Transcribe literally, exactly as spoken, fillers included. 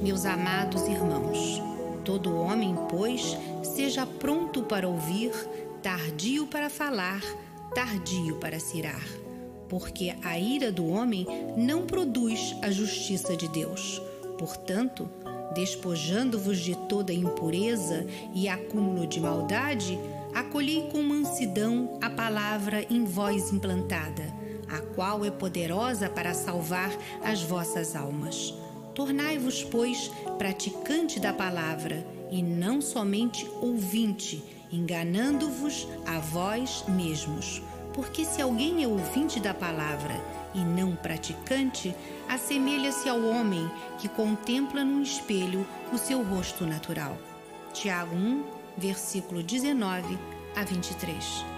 Meus amados irmãos, todo homem, pois, seja pronto para ouvir, tardio para falar, tardio para se irar, porque a ira do homem não produz a justiça de Deus. Portanto, despojando-vos de toda impureza e acúmulo de maldade, acolhei com mansidão a palavra em vós implantada, a qual é poderosa para salvar as vossas almas. Tornai-vos, pois, praticante da palavra, e não somente ouvinte, enganando-vos a vós mesmos. Porque se alguém é ouvinte da palavra e não praticante, assemelha-se ao homem que contempla num espelho o seu rosto natural. Tiago um, versículo dezenove a vinte e três.